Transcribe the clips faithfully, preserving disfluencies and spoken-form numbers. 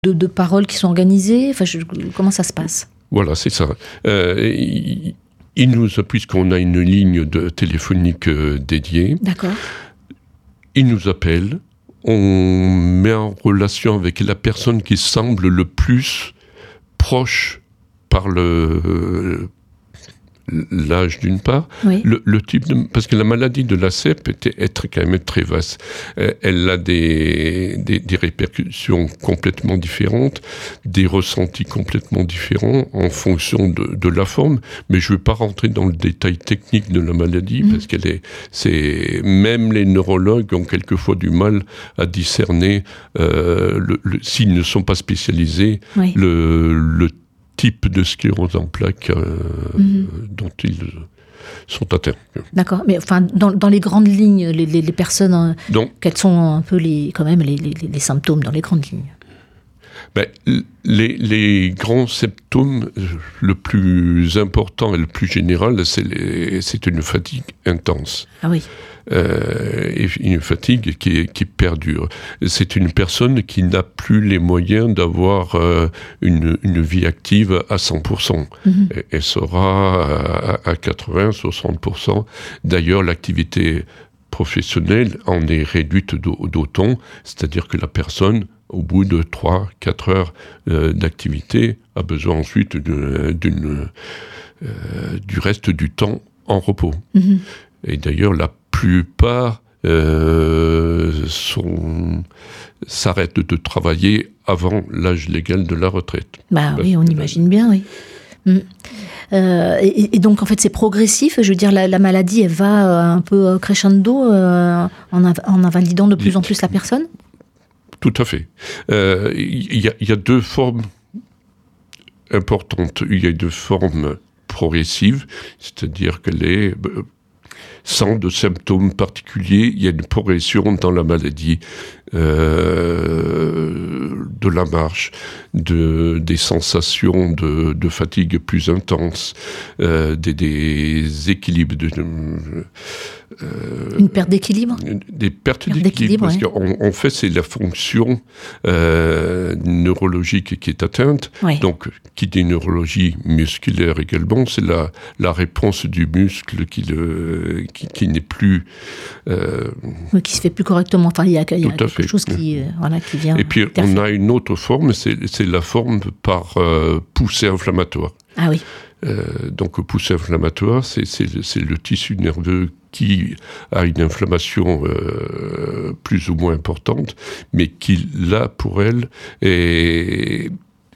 de, de paroles qui sont organisées. Enfin, je, comment ça se passe? Voilà, c'est ça. Euh, il, il nous a, puisqu'on a une ligne de téléphonique euh, dédiée. D'accord. Il nous appelle, on met en relation avec la personne qui semble le plus proche par le, l'âge d'une part, oui. le, le type de, parce que la maladie de l'A C E P peut être quand même très vaste. Elle a des, des, des répercussions complètement différentes, des ressentis complètement différents en fonction de, de la forme, mais je ne veux pas rentrer dans le détail technique de la maladie, mmh. parce qu'elle est, c'est, même les neurologues ont quelquefois du mal à discerner, euh, le, le, s'ils ne sont pas spécialisés, oui. le, le type de sclérose en plaques euh, mmh. dont ils sont atteints. D'accord, mais enfin, dans, dans les grandes lignes, les, les, les personnes, hein, Donc, quels sont un peu les, quand même les, les, les symptômes dans les grandes lignes? Ben, les, les grands symptômes, le plus important et le plus général, c'est, les, c'est une fatigue intense. Ah oui. Euh, et une fatigue qui, qui perdure. C'est une personne qui n'a plus les moyens d'avoir euh, une, une vie active à cent pour cent. Mm-hmm. Elle sera à, à quatre-vingts à soixante pour cent. D'ailleurs, l'activité professionnelle en est réduite d'autant, c'est-à-dire que la personne, au bout de trois à quatre heures euh, d'activité, a besoin ensuite d'une, d'une, euh, du reste du temps en repos. Mm-hmm. Et d'ailleurs, la plupart euh, sont, s'arrêtent de travailler avant l'âge légal de la retraite. Bah oui, on imagine bien, oui. Mmh. Euh, et, et donc, en fait, c'est progressif. Je veux dire, la, la maladie, elle va un peu crescendo euh, en, av- en invalidant de plus en plus la personne? Tout à fait. Euh, il y a, il y a deux formes importantes. Il y a deux formes progressives, c'est-à-dire qu'elle est... sans de symptômes particuliers, il y a une progression dans la maladie euh, de la marche, de, des sensations de, de fatigue plus intenses, euh, des, des équilibres. De, euh, une perte d'équilibre Des pertes perte d'équilibre, d'équilibre parce ouais. qu'en en fait, c'est la fonction euh, neurologique qui est atteinte. Ouais. Donc, qui dit neurologie musculaire également, c'est la, la réponse du muscle qui, le, qui, qui n'est plus... Euh, oui, qui se fait plus correctement. Enfin, il y a, il y a quelque fait. chose qui, euh, voilà, qui vient... Et puis, on a une autre forme, c'est, c'est la forme par euh, poussée inflammatoire. Ah oui. Euh, donc, poussée inflammatoire, c'est, c'est, c'est le tissu nerveux qui a une inflammation euh, plus ou moins importante, mais qui, là, pour elle, est...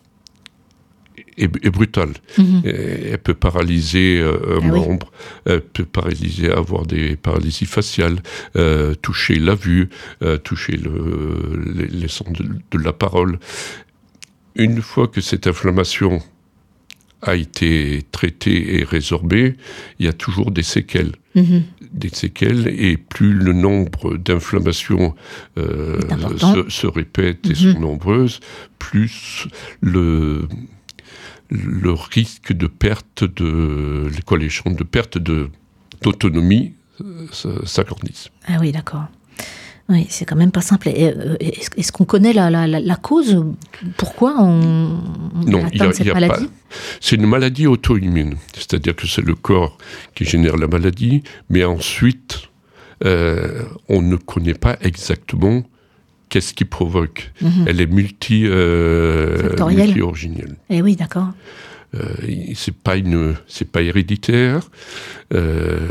Est, est brutale. Mm-hmm. Elle peut paralyser euh, un ah membre, oui. Elle peut paralyser, avoir des paralysies faciales, euh, toucher la vue, euh, toucher le, les, les sons de, de la parole. Une fois que cette inflammation a été traitée et résorbée, il y a toujours des séquelles. Mm-hmm. Des séquelles, et plus le nombre d'inflammations euh, se, se répète et mm-hmm. sont nombreuses, plus le... le risque de perte de, quoi, les chances de perte de, d'autonomie euh, s'agrandissent. Ah oui, d'accord. Oui, c'est quand même pas simple. Et, euh, est-ce, est-ce qu'on connaît la, la, la cause? Pourquoi on, on non, atteint y a, cette y a maladie? Pas. C'est une maladie auto-immune. C'est-à-dire que c'est le corps qui génère la maladie, mais ensuite, euh, on ne connaît pas exactement qu'est-ce qui provoque. Mm-hmm. Elle est multi, euh, multi-originelle. Eh oui, d'accord. Euh, c'est pas une, c'est pas héréditaire. Euh,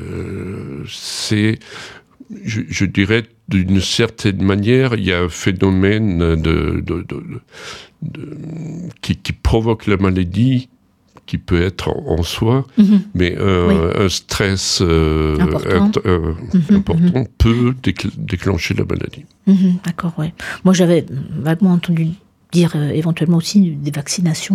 c'est, je, je dirais, d'une certaine manière, il y a un phénomène de, de, de, de, de qui, qui provoque la maladie, qui peut être en, en soi, mm-hmm. mais un, oui. un stress euh, important, int- euh, mm-hmm. important peut décl- déclencher la maladie. Mm-hmm. D'accord, ouais. Moi, j'avais vaguement entendu dire euh, éventuellement aussi des vaccinations.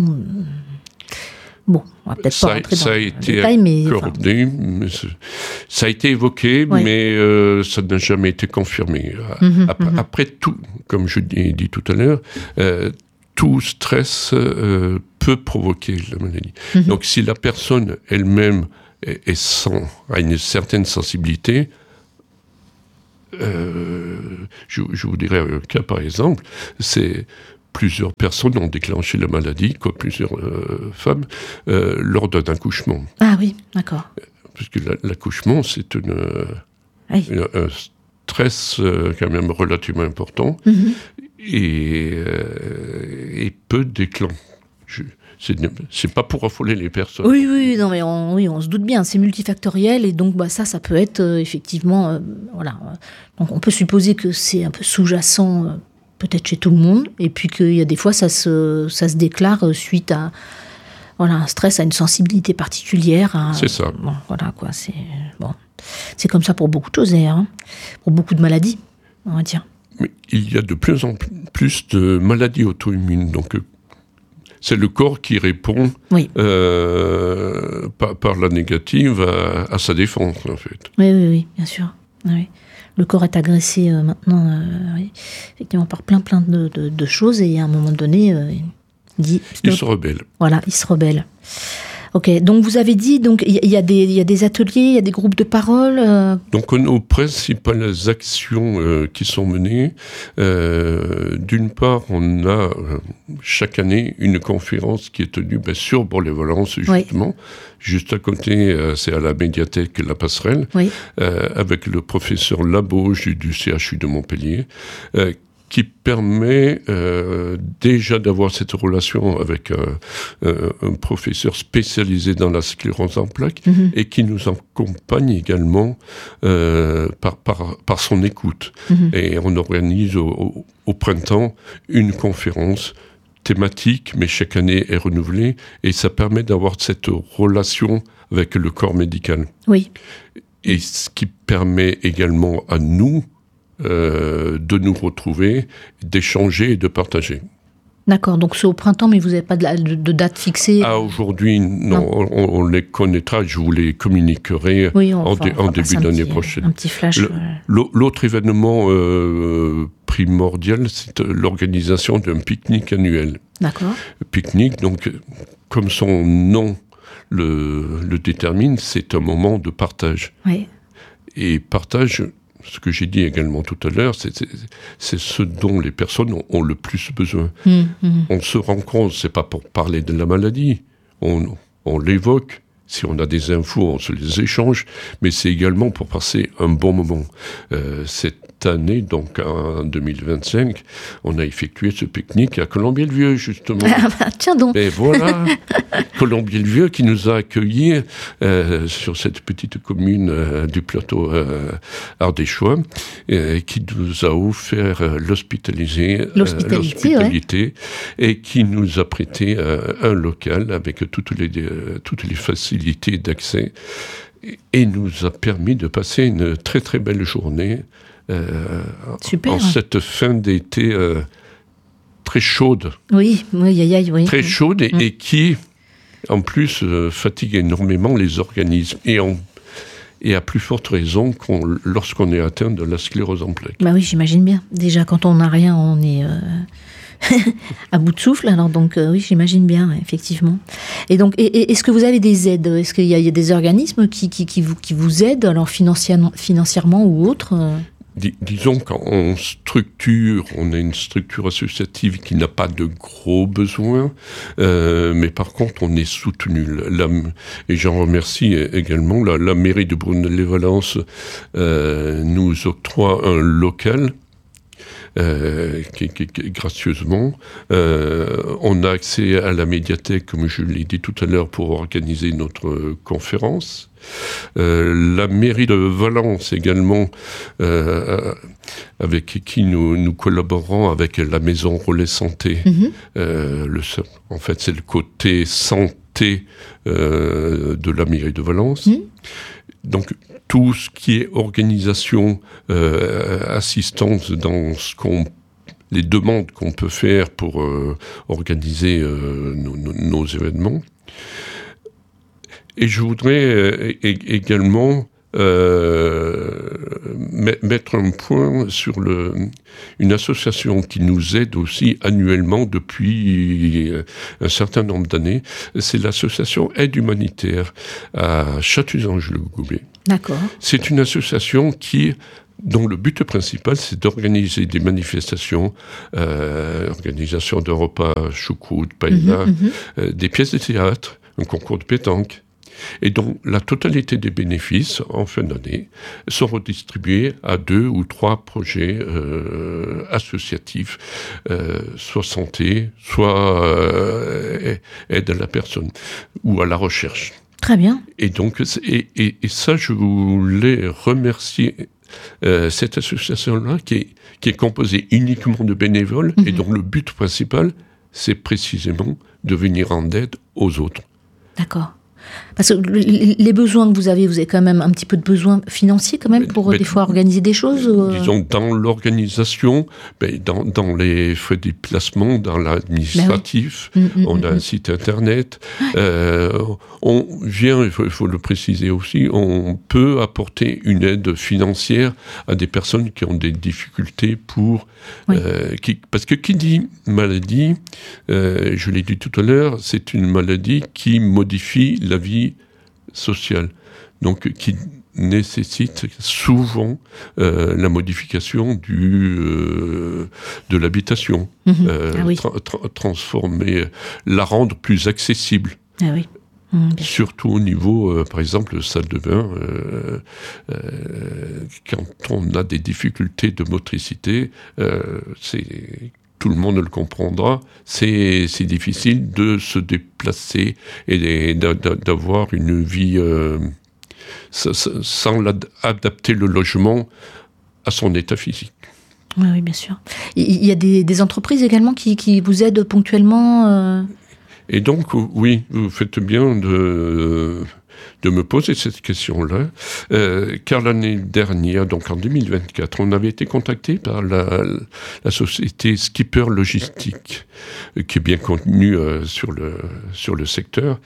Bon, on va peut-être ça, pas rentrer ça dans a le été détail, mais... accordé, mais ça a été évoqué, ouais. mais euh, ça n'a jamais été confirmé. Mm-hmm. Après, mm-hmm. après tout, comme je l'ai dit tout à l'heure, euh, tout stress euh, peut provoquer la maladie. Mmh. Donc, si la personne elle-même est, est sans, a une certaine sensibilité, euh, je, je vous dirais un cas par exemple, c'est plusieurs personnes ont déclenché la maladie, comme plusieurs euh, femmes, euh, lors d'un accouchement. Ah oui, d'accord. Parce que la, l'accouchement, c'est une, oui. une, un stress euh, quand même relativement important mm-hmm. et, euh, et peut déclencher. C'est, c'est pas pour affoler les personnes. Oui, oui, non, mais on, oui, on se doute bien, c'est multifactoriel et donc bah, ça, ça peut être euh, effectivement, euh, voilà. Donc on peut supposer que c'est un peu sous-jacent, euh, peut-être chez tout le monde, et puis qu'il y a des fois, ça se, ça se déclare suite à voilà, un stress, à une sensibilité particulière. À, c'est ça. Bon, voilà quoi, c'est bon, c'est comme ça pour beaucoup de choses, hein, pour beaucoup de maladies, on va dire. Mais il y a de plus en plus de maladies auto-immunes, donc. C'est le corps qui répond oui. euh, par, par la négative à, à sa défense, en fait. Oui, oui, oui, bien sûr. Oui. Le corps est agressé euh, maintenant, euh, oui, effectivement, par plein, plein de, de, de choses, et à un moment donné, euh, il dit... Il se rebelle. Voilà, il se rebelle. Ok, donc vous avez dit, donc il y, y, y a des ateliers, il y a des groupes de parole. Euh... Donc nos principales actions euh, qui sont menées, euh, d'une part, on a euh, chaque année une conférence qui est tenue ben, sur Bourg-les-Valences, justement. Oui. Juste à côté, euh, c'est à la médiathèque La Passerelle, oui. euh, avec le professeur Labauge du, du C H U de Montpellier, euh, qui permet euh, déjà d'avoir cette relation avec un, un, un professeur spécialisé dans la sclérose en plaques mm-hmm. et qui nous accompagne également euh, par, par, par son écoute. Mm-hmm. Et on organise au, au, au printemps une conférence thématique, mais chaque année est renouvelée, et ça permet d'avoir cette relation avec le corps médical. Oui. Et ce qui permet également à nous Euh, de nous retrouver, d'échanger et de partager. D'accord, donc c'est au printemps, mais vous n'avez pas de, la, de, de date fixée? Ah, aujourd'hui, non, non. On, on les connaîtra, je vous les communiquerai oui, on en, dé, en début d'année petit, prochaine. Un petit flash. Le, ouais. L'autre événement euh, primordial, c'est l'organisation d'un pique-nique annuel. D'accord. Pique-nique, donc, comme son nom le, le détermine, c'est un moment de partage. Oui. Et partage... Ce que j'ai dit également tout à l'heure, c'est, c'est, c'est ce dont les personnes ont, ont le plus besoin. Mmh, mmh. On se rend compte, c'est pas pour parler de la maladie, on, on l'évoque, si on a des infos, on se les échange, mais c'est également pour passer un bon moment. Euh, cette année, donc en deux mille vingt-cinq, on a effectué ce pique-nique à Colombier-le-Vieux, justement. Ah bah, tiens donc. Et voilà, Colombier-le-Vieux qui nous a accueillis euh, sur cette petite commune euh, du plateau euh, ardéchois, et qui nous a offert euh, l'hospitalité, euh, l'hospitalité ouais. et qui nous a prêté euh, un local avec toutes les, euh, toutes les facilités d'accès, et, et nous a permis de passer une très très belle journée Euh, Super. En cette fin d'été euh, très chaude. Oui, oui, aïe, aïe, oui. Très chaude et, mmh. et qui, en plus, euh, fatigue énormément les organismes. Et, on, et à plus forte raison qu'on, lorsqu'on est atteint de la sclérose en plaques. Bah oui, j'imagine bien. Déjà, quand on n'a rien, on est euh, à bout de souffle. Alors donc, euh, oui, j'imagine bien, effectivement. Et donc, et, et, est-ce que vous avez des aides? Est-ce qu'il y a, il y a des organismes qui, qui, qui, vous, qui vous aident, alors financièrement, financièrement ou autres euh... Dis, disons qu'on structure, on a une structure associative qui n'a pas de gros besoins, euh, mais par contre on est soutenu. La, et j'en remercie également, la, la mairie de Bourg-les-Valences euh, nous octroie un local. Euh, qui, qui, qui, gracieusement. Euh, on a accès à la médiathèque, comme je l'ai dit tout à l'heure, pour organiser notre euh, conférence. Euh, la mairie de Valence également, euh, avec qui nous, nous collaborons avec la maison Relais Santé. Mm-hmm. Euh, le, en fait, c'est le côté santé euh, de la mairie de Valence. Mm-hmm. Donc, tout ce qui est organisation, euh, assistance dans ce qu'on, les demandes qu'on peut faire pour euh, organiser euh, nos, nos, nos événements. Et je voudrais euh, également euh, mettre un point sur le, une association qui nous aide aussi annuellement depuis un certain nombre d'années. C'est l'association Aide Humanitaire à Chatuzange-le-Gobet. D'accord. C'est une association qui, dont le but principal, c'est d'organiser des manifestations, euh, organisation de repas, choucroute, paella, mmh, euh, des pièces de théâtre, un concours de pétanque, et dont la totalité des bénéfices, en fin d'année, sont redistribués à deux ou trois projets euh, associatifs, euh, soit santé, soit euh, aide à la personne, ou à la recherche. Très bien. Et donc, et, et, et ça, je voulais remercier euh, cette association-là, qui est, qui est composée uniquement de bénévoles, mmh. et dont le but principal, c'est précisément de venir en aide aux autres. D'accord. Parce que les besoins que vous avez, vous avez quand même un petit peu de besoins financiers quand même pour mais, des fois organiser des choses euh... Disons, dans l'organisation, ben, dans, dans les frais de déplacement, dans l'administratif, ben oui. mmh, on mmh, a mmh. un site internet. Euh, on vient, il faut, il faut le préciser aussi, on peut apporter une aide financière à des personnes qui ont des difficultés pour... Oui. Euh, qui, parce que qui dit maladie, euh, je l'ai dit tout à l'heure, c'est une maladie qui modifie la vie sociale, donc qui nécessite souvent euh, la modification du, euh, de l'habitation, mmh. euh, ah oui. tra- tra- transformer, la rendre plus accessible. Ah oui. Mmh, Surtout au niveau, euh, par exemple, salle de bain, euh, euh, quand on a des difficultés de motricité, euh, c'est... tout le monde le comprendra, c'est, c'est difficile de se déplacer et d'avoir une vie euh, sans adapter le logement à son état physique. Oui, oui, bien sûr. Il y a des, des entreprises également qui, qui vous aident ponctuellement euh... Et donc, oui, vous faites bien de... de me poser cette question-là, euh, car l'année dernière, donc en deux mille vingt-quatre, on avait été contacté par la, la société Skipper Logistique, qui est bien connue euh, sur, le, sur le secteur,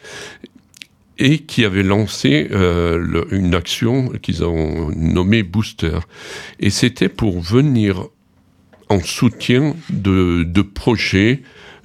et qui avait lancé euh, le, une action qu'ils ont nommée Booster. Et c'était pour venir en soutien de, de projets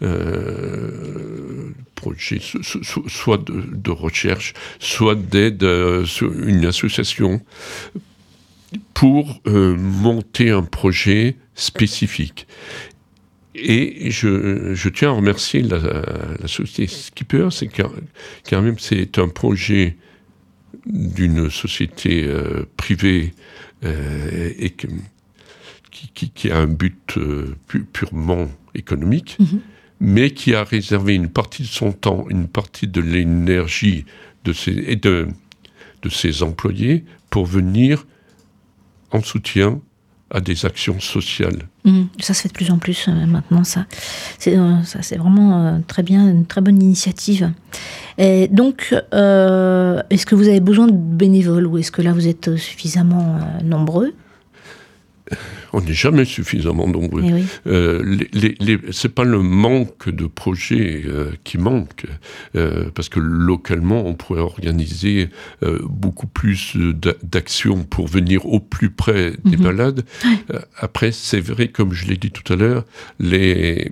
Euh, projet, soit de, de recherche, soit d'aide euh, sur une association, pour euh, monter un projet spécifique. Et je, je tiens à remercier la, la société Skipper, c'est car, car même c'est un projet d'une société euh, privée euh, et que, qui, qui, qui a un but euh, pu, purement économique. Mm-hmm. Mais qui a réservé une partie de son temps, une partie de l'énergie de ses, et de, de ses employés pour venir en soutien à des actions sociales. Mmh, ça se fait de plus en plus euh, maintenant, ça. C'est, euh, ça. c'est vraiment euh, très bien, une très bonne initiative. Et donc, euh, est-ce que vous avez besoin de bénévoles ou est-ce que là vous êtes suffisamment euh, nombreux ? On n'est jamais suffisamment nombreux. Eh oui. Euh, les, les, les, c'est pas le manque de projets euh, qui manque, euh, parce que localement, on pourrait organiser euh, beaucoup plus d'actions pour venir au plus près des mm-hmm. malades. Euh, après, c'est vrai, comme je l'ai dit tout à l'heure, les...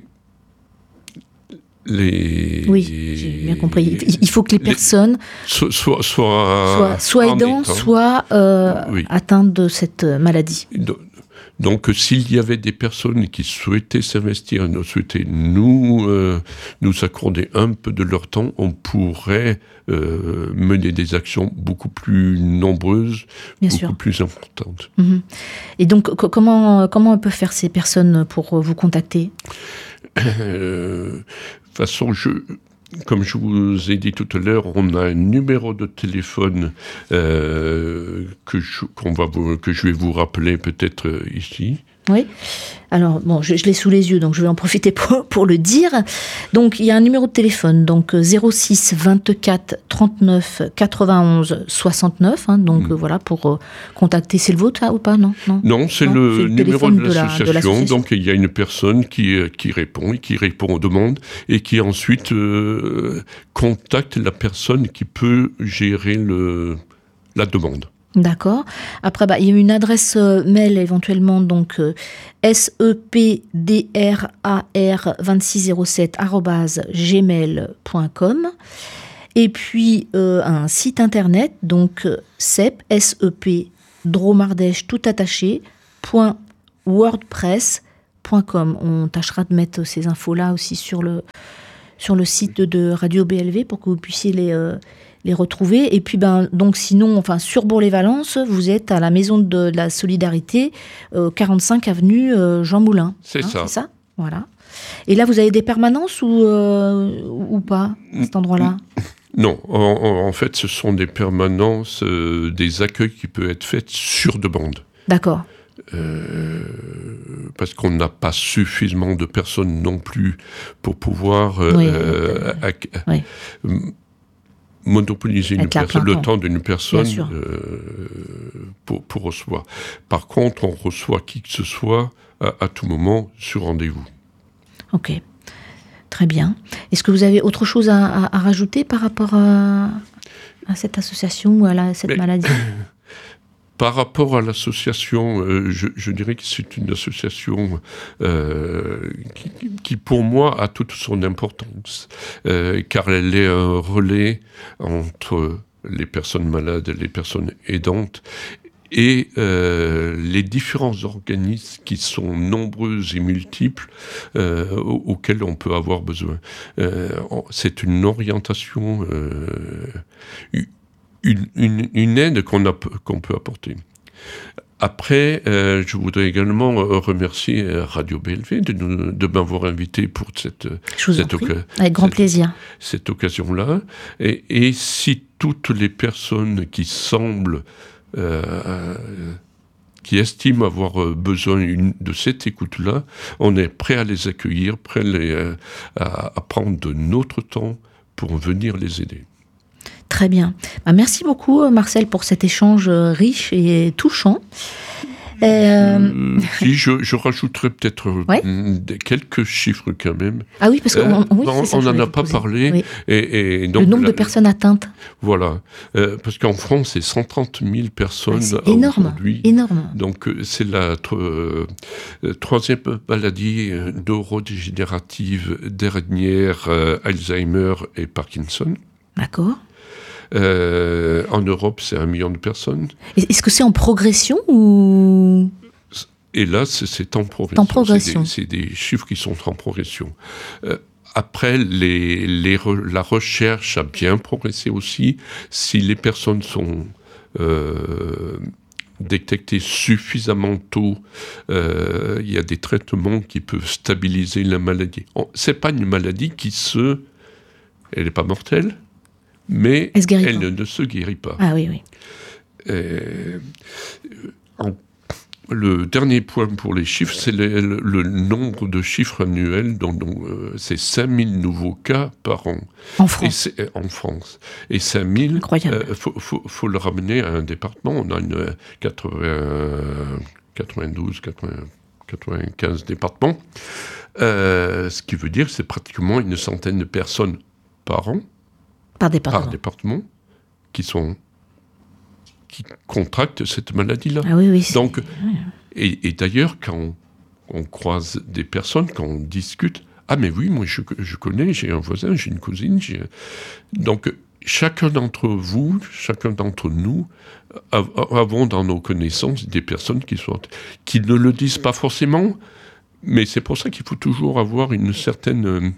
Les, oui, j'ai bien compris. Il faut que les personnes soient soit, soit, soit, soit aidants, soit euh, oui. atteintes de cette maladie. Donc, donc, s'il y avait des personnes qui souhaitaient s'investir, nous souhaitaient nous, euh, nous accorder un peu de leur temps, on pourrait euh, mener des actions beaucoup plus nombreuses, bien beaucoup sûr. Plus importantes. Mmh. Et donc, c- comment, comment peuvent faire ces personnes pour vous contacter ? euh, De toute façon, je... Comme je vous ai dit tout à l'heure, on a un numéro de téléphone euh, que, je, qu'on va vous, que je vais vous rappeler peut-être euh, ici. Oui. Alors, bon, je, je l'ai sous les yeux, donc je vais en profiter pour, pour le dire. Donc, il y a un numéro de téléphone, donc zéro six vingt-quatre trente-neuf quatre-vingt-onze soixante-neuf. Hein, donc, mmh. euh, voilà, pour euh, contacter. C'est le vôtre, là, ou pas ? Non, non, non c'est, non, le c'est le numéro de l'association. De, la, de l'association. Donc, il y a une personne qui, qui répond, et qui répond aux demandes, et qui ensuite euh, contacte la personne qui peut gérer le, la demande. D'accord. Après, bah, il y a une adresse euh, mail éventuellement, donc euh, sepdrar vingt-six zéro sept arobase gmail point com. Et puis euh, un site internet, donc euh, sep, S E P dromardèche tout attaché, point wordpress point com. On tâchera de mettre ces infos-là aussi sur le, sur le site de Radio B L V pour que vous puissiez les, euh, les retrouver. Et puis, ben, donc, sinon, enfin, sur Bourg-les-Valences, vous êtes à la Maison de la Solidarité, euh, quarante-cinq avenue euh, Jean Moulin. C'est hein, ça. C'est ça, voilà. Et là, vous avez des permanences ou, euh, ou pas, à cet endroit-là ? Non, en, en fait, ce sont des permanences, euh, des accueils qui peuvent être faits sur demande. D'accord. Euh, parce qu'on n'a pas suffisamment de personnes non plus pour pouvoir euh, oui, euh, euh, ac- oui. m- monopoliser une personne, le temps d'une personne euh, pour, pour recevoir. Par contre, on reçoit qui que ce soit à, à tout moment sur rendez-vous. Ok, très bien. Est-ce que vous avez autre chose à, à, à rajouter par rapport à, à cette association ou à la, cette Mais... maladie ? Par rapport à l'association, euh, je, je dirais que c'est une association euh, qui, qui, pour moi, a toute son importance, euh, car elle est un relais entre les personnes malades et les personnes aidantes, et euh, les différents organismes qui sont nombreux et multiples euh, auxquels on peut avoir besoin. Euh, c'est une orientation... Euh, Une, une, une aide qu'on, a, qu'on peut apporter. Après, euh, je voudrais également remercier Radio B L V de, nous, de m'avoir invité pour cette, cette, oca- Avec grand cette, plaisir. cette occasion-là. Et, et si toutes les personnes qui semblent, euh, qui estiment avoir besoin une, de cette écoute-là, on est prêt à les accueillir, prêt à, les, à, à prendre de notre temps pour venir les aider. Très bien. Bah, merci beaucoup, Marcel, pour cet échange riche et touchant. Euh... Euh, si, je, je rajouterais peut-être ouais. quelques chiffres quand même. Ah oui, parce qu'on euh, oui, on n'en a pas poser. parlé. Oui. Et, et donc, le nombre la, de personnes atteintes. Voilà. Euh, parce qu'en France, c'est cent trente mille personnes ouais, c'est énorme, aujourd'hui. Énorme. Donc, c'est la euh, troisième maladie neurodégénérative dernière, euh, Alzheimer et Parkinson. D'accord. Euh, en Europe, c'est un million de personnes. Est-ce que c'est en progression ou... Et là, c'est, c'est en progression. En progression. C'est des, c'est des chiffres qui sont en progression. Euh, après, les, les re, la recherche a bien progressé aussi. Si les personnes sont euh, détectées suffisamment tôt, euh, il y a des traitements qui peuvent stabiliser la maladie. C'est pas une maladie qui se... Elle n'est pas mortelle, mais elle, elle ne, ne se guérit pas. Ah oui, oui. Euh, en, le dernier point pour les chiffres, c'est le, le, le nombre de chiffres annuels. Donc, donc euh, c'est cinq mille nouveaux cas par an. En France. Et en France. Et cinq mille, il euh, faut, faut, faut le ramener à un département. On a une quatre-vingts, quatre-vingt-douze, quatre-vingts, quatre-vingt-quinze départements. Euh, ce qui veut dire que c'est pratiquement une centaine de personnes par an. Par département. Par département, qui sont qui contractent cette maladie-là. Ah oui, oui. Donc, et, et d'ailleurs, quand on, on croise des personnes, quand on discute, ah mais oui, moi je, je connais, j'ai un voisin, j'ai une cousine, j'ai... Donc, chacun d'entre vous, chacun d'entre nous, av- avons dans nos connaissances des personnes qui sont, qui ne le disent pas forcément. Mais c'est pour ça qu'il faut toujours avoir une certaine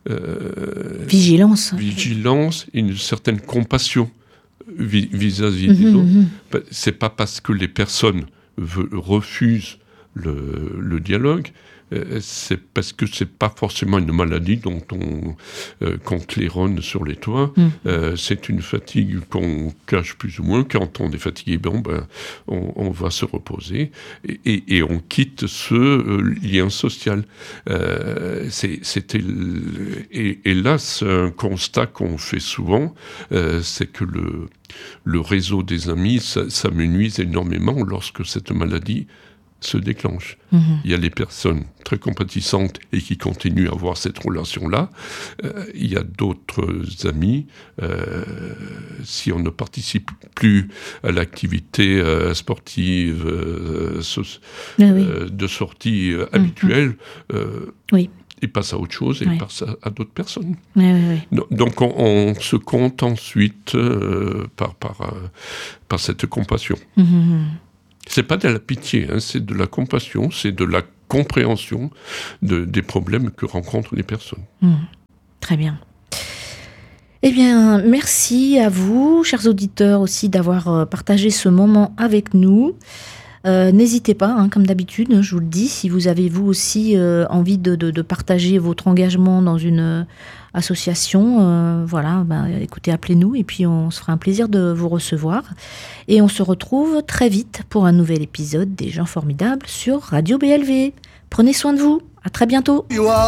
euh, vigilance, vigilance, et une certaine compassion vis- vis-à-vis mmh, des autres. Mmh. C'est pas parce que les personnes ve- refusent le, le dialogue, euh, c'est parce que c'est pas forcément une maladie dont on euh, qu'on claironne sur les toits. Mmh. Euh, c'est une fatigue qu'on cache plus ou moins. Quand on est fatigué, bon, ben, on, on va se reposer et, et, et on quitte ce euh, lien social. Euh, c'est, c'était le, et, et là, c'est un constat qu'on fait souvent, euh, c'est que le le réseau des amis, ça, ça me nuise énormément lorsque cette maladie se déclenche. Mmh. Il y a les personnes très compatissantes et qui continuent à avoir cette relation-là. Euh, il y a d'autres amis, euh, si on ne participe plus à l'activité euh, sportive, euh, so- ah oui. euh, de sortie euh, mmh. habituelle, euh, oui. ils passent à autre chose et oui. ils passent à, à d'autres personnes. Oui, oui, oui. Donc on, on se compte ensuite euh, par, par, euh, par cette compassion. Mmh. C'est pas de la pitié, hein, c'est de la compassion, c'est de la compréhension de, des problèmes que rencontrent les personnes. Mmh. Très bien. Eh bien, merci à vous, chers auditeurs, aussi d'avoir partagé ce moment avec nous. Euh, n'hésitez pas, hein, comme d'habitude, je vous le dis, si vous avez vous aussi euh, envie de, de, de partager votre engagement dans une euh, association, euh, voilà, ben, écoutez, appelez-nous et puis on se fera un plaisir de vous recevoir. Et on se retrouve très vite pour un nouvel épisode des Gens Formidables sur Radio B L V. Prenez soin de vous, à très bientôt.